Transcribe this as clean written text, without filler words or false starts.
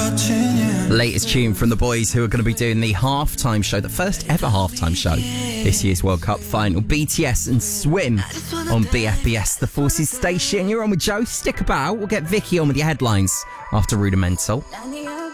Latest tune from the boys who are going to be doing the halftime show, the first ever halftime show this year's World Cup final. BTS and Swim on BFBS, the Forces station. You're on with Joe. Stick about. We'll get Vicky on with your headlines after Rudimental.